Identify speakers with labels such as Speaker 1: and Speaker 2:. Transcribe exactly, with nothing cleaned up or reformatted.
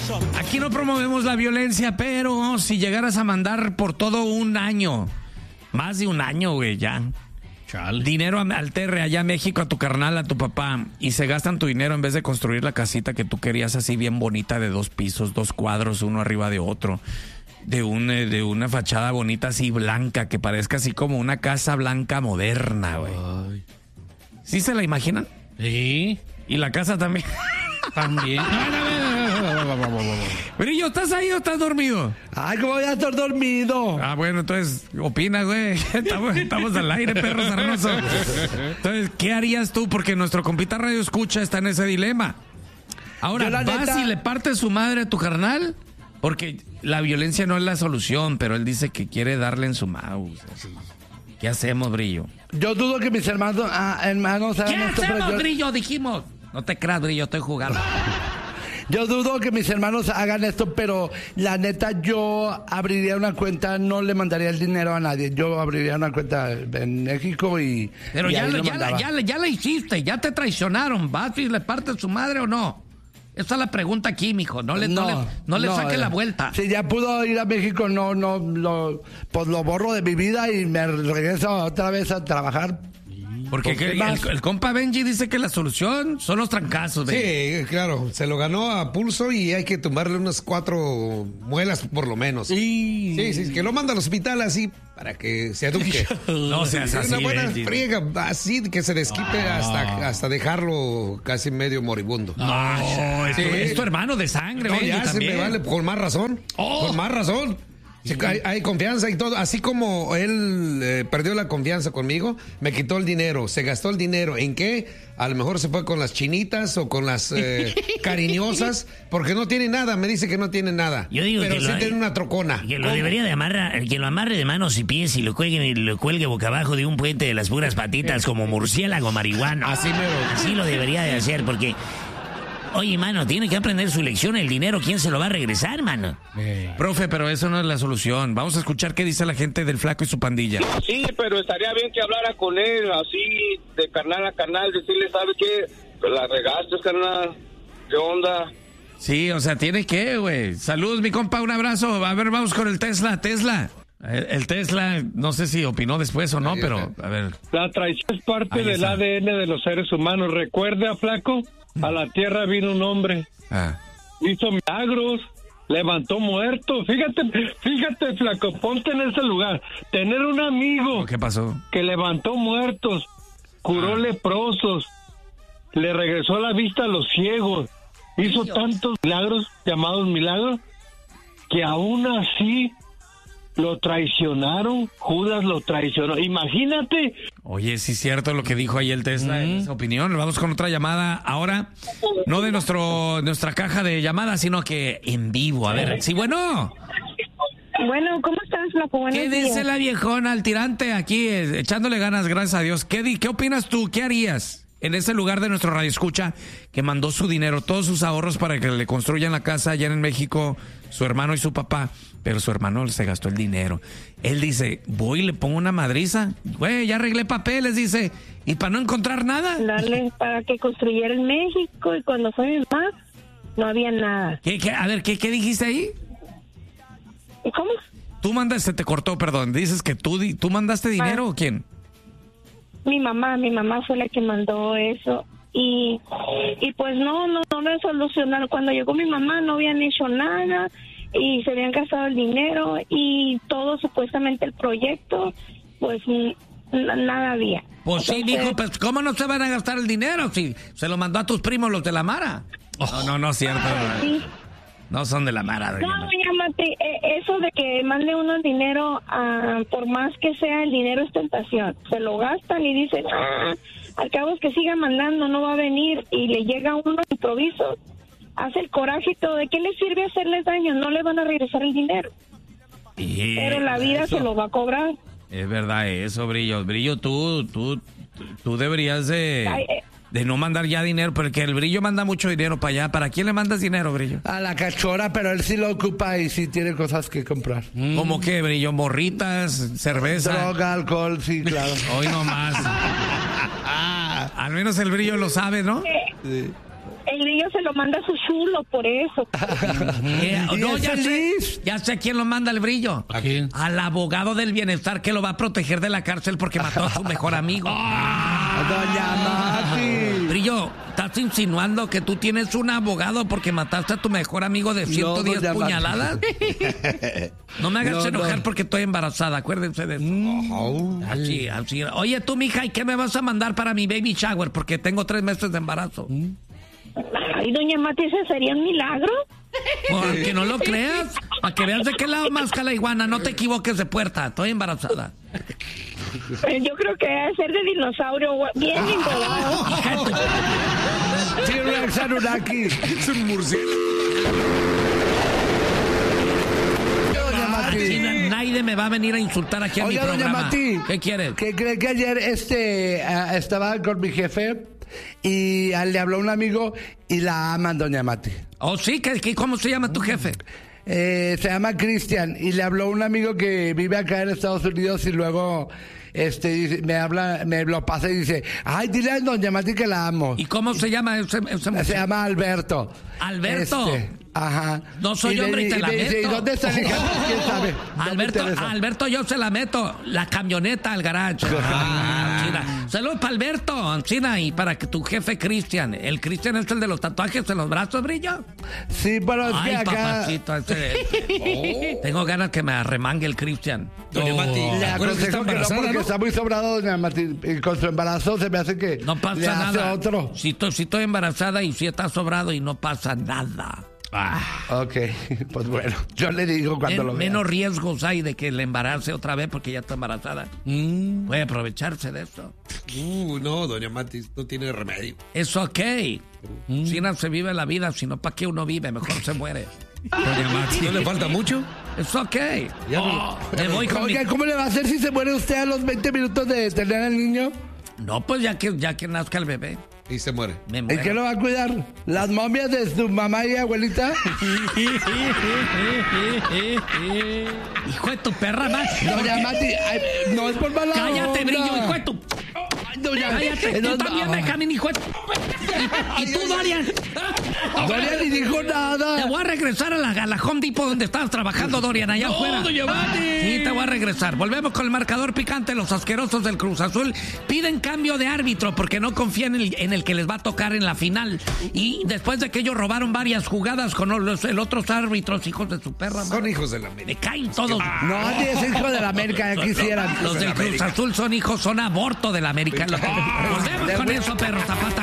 Speaker 1: Aquí no promovemos la violencia, pero si llegaras a mandar por todo un año, más de un año, güey, ya. Chale. Dinero al terre allá a México, a tu carnal, a tu papá, y se gastan tu dinero en vez de construir la casita que tú querías así bien bonita de dos pisos, dos cuadros, uno arriba de otro, de, un, de una fachada bonita así blanca, que parezca así como una casa blanca moderna, güey. ¿Sí se la imaginan?
Speaker 2: Sí.
Speaker 1: Y la casa también.
Speaker 2: También.
Speaker 1: Brillo, ¿estás ahí o estás dormido?
Speaker 3: Ay, ¿cómo voy a estar dormido?
Speaker 1: Ah, bueno, entonces, opina, güey. Estamos, estamos al aire, perro sarnoso. Entonces, ¿qué harías tú? Porque nuestro compita Radio Escucha está en ese dilema. Ahora, ¿vas neta... y le partes su madre a tu carnal? Porque la violencia no es la solución, pero él dice que quiere darle en su mouse. ¿Qué hacemos, Brillo?
Speaker 3: Yo dudo que mis hermanos, ah, hermanos hagan
Speaker 1: ¿Qué
Speaker 3: esto,
Speaker 1: hacemos,
Speaker 3: yo...
Speaker 1: Brillo? Dijimos. No te creas, Brillo, estoy jugando.
Speaker 3: Yo dudo que mis hermanos hagan esto, pero la neta yo abriría una cuenta, no le mandaría el dinero a nadie. Yo abriría una cuenta en México y...
Speaker 1: Pero
Speaker 3: y
Speaker 1: ya,
Speaker 3: ahí
Speaker 1: lo,
Speaker 3: lo
Speaker 1: ya, la, ya, la, ya la hiciste, ya te traicionaron. ¿Vas y le partes su madre o no? Esa es la pregunta aquí, mijo. No le, no, no le, no le no, saque eh, la vuelta.
Speaker 3: Si ya pudo ir a México, no, no, lo, pues lo borro de mi vida y me regreso otra vez a trabajar.
Speaker 1: Porque que, el, el compa Benji dice que la solución son los trancazos.
Speaker 2: Benji. Sí, claro, se lo ganó a pulso y hay que tomarle unas cuatro muelas por lo menos.
Speaker 1: Sí,
Speaker 2: sí, sí que lo manda al hospital así para que se eduque.
Speaker 1: No seas así,
Speaker 2: una buena
Speaker 1: Benji.
Speaker 2: friega, así que se desquite ah. hasta, hasta dejarlo casi medio moribundo.
Speaker 1: No, no es, sí. tu, es tu hermano de sangre,
Speaker 2: no,
Speaker 1: Benji,
Speaker 2: ya
Speaker 1: también.
Speaker 2: se me vale, con más razón, oh. con más razón. Sí, hay, hay confianza y todo. Así como él eh, perdió la confianza conmigo, me quitó el dinero, se gastó el dinero. ¿En qué? A lo mejor se fue con las chinitas o con las eh, cariñosas, porque no tiene nada. Me dice que no tiene nada.
Speaker 4: Yo digo
Speaker 2: pero
Speaker 4: que
Speaker 2: sí
Speaker 4: lo,
Speaker 2: tiene una trocona.
Speaker 4: Que lo debería de amarrar, que lo amarre de manos y pies y lo cuelgue, y lo cuelgue boca abajo de un puente de las puras patitas como murciélago marihuana.
Speaker 2: Así me lo...
Speaker 4: Así lo debería de hacer, porque... Oye, mano, tiene que aprender su lección. El dinero, ¿quién se lo va a regresar, mano?
Speaker 1: Eh. Profe, pero eso no es la solución. Vamos a escuchar qué dice la gente del Flaco y su pandilla.
Speaker 5: Sí, pero estaría bien que hablara con él, así, de carnal a carnal, decirle, ¿sabes qué? La regaste, carnal. ¿Qué onda?
Speaker 1: Sí, o sea, ¿tiene qué, güey? Saludos, mi compa, un abrazo. A ver, vamos con el Tesla. Tesla. El, el Tesla, no sé si opinó después o no, Ahí pero, está. a ver.
Speaker 6: La traición es parte Ahí del está. A D N de los seres humanos. ¿Recuerda, Flaco? A la tierra vino un hombre, ah. hizo milagros, levantó muertos. Fíjate, fíjate, Flaco, ponte en ese lugar. Tener un amigo
Speaker 1: ¿Qué pasó?
Speaker 6: que levantó muertos, curó ah. leprosos, le regresó la vista a los ciegos, hizo Dios. tantos milagros, llamados milagros, que aún así lo traicionaron. Judas lo traicionó. Imagínate.
Speaker 1: Oye, sí es cierto lo que dijo ahí el Tesla mm. en esa opinión. Vamos con otra llamada ahora. No de nuestro nuestra caja de llamadas, sino que en vivo. A ver, sí, bueno.
Speaker 7: Bueno, ¿cómo estás, Flaco? Buenos
Speaker 1: ¿Qué
Speaker 7: días.
Speaker 1: dice la viejona al tirante aquí, eh, echándole ganas, gracias a Dios? ¿Qué, di, ¿Qué opinas tú? ¿Qué harías en ese lugar de nuestro Radio Escucha que mandó su dinero, todos sus ahorros para que le construyan la casa allá en México, su hermano y su papá? Pero su hermano se gastó el dinero. Él dice, voy y le pongo una madriza. Güey, ya arreglé papeles, dice. ¿Y para no encontrar nada?
Speaker 7: Darle para que construyera en México. Y cuando fue mi mamá, no había nada.
Speaker 1: ¿Qué, qué? A ver, ¿qué, ¿qué dijiste ahí?
Speaker 7: ¿Cómo?
Speaker 1: Tú mandaste, te cortó, perdón. Dices que tú, ¿tú mandaste dinero ah, o quién?
Speaker 7: Mi mamá, mi mamá fue la que mandó eso. Y, y pues no, no, no lo solucionaron. Cuando llegó mi mamá no habían hecho nada. Y se habían gastado el dinero y todo supuestamente el proyecto, pues n- nada había.
Speaker 1: Pues Entonces, sí, dijo, pues ¿cómo no se van a gastar el dinero si se lo mandó a tus primos los de la Mara? Oh, no, no, no es cierto. Sí. No son de la Mara.
Speaker 7: No, llámate, eh, eso de que mande uno el dinero, uh, por más que sea, el dinero es tentación. Se lo gastan y dicen, ah, al cabo es que siga mandando, no va a venir, y le llega uno de improviso. Hace el coraje y todo. ¿De qué le sirve hacerles daño? No le van a regresar el dinero.
Speaker 1: Sí,
Speaker 7: pero la vida eso se lo va a cobrar.
Speaker 1: Es verdad eso, Brillo. Brillo, tú, tú, tú deberías de, Ay, eh. de no mandar ya dinero, porque el Brillo manda mucho dinero para allá. ¿Para quién le mandas dinero, Brillo?
Speaker 3: A la cachora, pero él sí lo ocupa y sí tiene cosas que comprar.
Speaker 1: Mm. ¿Cómo qué, Brillo? ¿Morritas? ¿Cerveza?
Speaker 3: Droga, alcohol, sí, claro.
Speaker 1: Hoy nomás. Al menos el Brillo lo sabe, ¿no?
Speaker 7: Eh.
Speaker 3: Sí.
Speaker 7: el grillo se lo manda a su chulo, por eso.
Speaker 1: Eh, no, ya sé, ya sé quién lo manda el brillo.
Speaker 2: ¿A quién?
Speaker 1: Al abogado del bienestar que lo va a proteger de la cárcel porque mató a su mejor amigo.
Speaker 3: Doña Mati.
Speaker 1: Brillo, ¿estás insinuando que tú tienes un abogado porque mataste a tu mejor amigo de ciento diez
Speaker 3: doña
Speaker 1: puñaladas? No me hagas
Speaker 3: No,
Speaker 1: enojar
Speaker 3: no.
Speaker 1: porque estoy embarazada, acuérdense de eso.
Speaker 2: Oh.
Speaker 1: Así, así. Oye, tú, mija, ¿y qué me vas a mandar para mi baby shower? Porque tengo tres meses de embarazo.
Speaker 7: Ay, doña Mati, ¿ese sería un milagro?
Speaker 1: Porque no lo creas, para que veas de qué lado más la iguana, no te equivoques de puerta, estoy embarazada.
Speaker 7: Eh, Yo creo que debe ser de dinosaurio, gua- bien engordado.
Speaker 3: T-Rex Anunnaki.
Speaker 2: Es un murciélago.
Speaker 3: Doña Mati.
Speaker 1: Sí, na- nadie me va a venir a insultar aquí en
Speaker 3: Oiga,
Speaker 1: mi
Speaker 3: doña
Speaker 1: programa.
Speaker 3: Mati.
Speaker 1: ¿Qué quieres?
Speaker 3: ¿Qué cree que ayer este ah, estaba con mi jefe y ah, le habló un amigo y la aman, doña Mati?
Speaker 1: Oh, sí, ¿qué, qué- ¿cómo se llama tu jefe?
Speaker 3: Eh, se llama Cristian y le habló un amigo que vive acá en Estados Unidos y luego este dice- me habla, me lo pasa y dice, ay, dile a doña Mati que la amo.
Speaker 1: ¿Y cómo se llama ese, ese
Speaker 3: Se
Speaker 1: muchacho?
Speaker 3: llama Alberto.
Speaker 1: Alberto.
Speaker 3: Este, ajá.
Speaker 1: No soy
Speaker 3: le-
Speaker 1: hombre y te la
Speaker 3: me dice,
Speaker 1: meto.
Speaker 3: ¿y dónde está el hija? ¿Quién sabe? No me
Speaker 1: Alberto,
Speaker 3: interesa.
Speaker 1: Alberto, yo se la meto, la camioneta al garage. Ah, China. Saludos para Alberto, China, y para que tu jefe Cristian. El Cristian es el de los tatuajes en los brazos, Brillo.
Speaker 3: Sí, pero es que
Speaker 1: Ay,
Speaker 3: acá
Speaker 1: papacito, ese- Oh. Tengo ganas que me arremangue el Cristian.
Speaker 2: Doña Mati,
Speaker 3: le
Speaker 2: ¿te acuerdas que está
Speaker 3: aconsejo que no
Speaker 2: embarazada,
Speaker 3: porque
Speaker 2: no?
Speaker 3: está muy sobrado, doña Mati. Y con su embarazo se me hace que
Speaker 1: No pasa
Speaker 3: le hace
Speaker 1: nada.
Speaker 3: otro.
Speaker 1: Si, to- si estoy embarazada y si está sobrado y no pasa nada.
Speaker 3: Ok, pues bueno, yo le digo cuando
Speaker 1: Men-
Speaker 3: lo vea.
Speaker 1: menos riesgos hay de que le embarace otra vez porque ya está embarazada.
Speaker 3: Mm.
Speaker 1: Puede aprovecharse de eso.
Speaker 2: Uh, no, doña Mati, no tiene remedio.
Speaker 1: Es ok. Si no se vive la vida, sino para qué uno vive, mejor se muere.
Speaker 2: Doña Mati, ¿no le falta mucho?
Speaker 1: Es ok.
Speaker 2: Ya
Speaker 1: Oh, me voy con mi...
Speaker 3: Oiga, ¿cómo le va a hacer si se muere usted a los veinte minutos de tener al niño?
Speaker 1: No, pues ya que, ya que nazca el bebé,
Speaker 2: Y se muere.
Speaker 1: me
Speaker 3: ¿Y
Speaker 1: muero.
Speaker 3: qué lo va a cuidar? ¿Las momias de su mamá y abuelita?
Speaker 1: Hijo de tu perra, más.
Speaker 3: Doña Mati, ay, no es por mala
Speaker 1: Cállate,
Speaker 3: onda.
Speaker 1: Brillo, hijo de tu...
Speaker 3: Ay, doña-
Speaker 1: Cállate,
Speaker 3: Eh,
Speaker 1: tú
Speaker 3: no,
Speaker 1: también
Speaker 3: no.
Speaker 1: déjame, hijo de tu... Y tú, Dorian.
Speaker 3: Dorian ni dijo nada.
Speaker 1: Te voy a regresar a la, a la Home Depot donde estabas trabajando, Dorian, allá afuera. Sí, te voy a regresar. Volvemos con el marcador picante. Los asquerosos del Cruz Azul piden cambio de árbitro porque no confían en el, en el que les va a tocar en la final. Y después de que ellos robaron varias jugadas con los el otros árbitros, hijos de su perra.
Speaker 2: Son
Speaker 1: madre.
Speaker 2: hijos de la
Speaker 1: Me
Speaker 2: América.
Speaker 1: caen todos.
Speaker 3: No, ni es hijo de la América, ya quisieran.
Speaker 1: Los del Cruz Azul son hijos, son aborto de la América. Volvemos con eso, perro Zapata.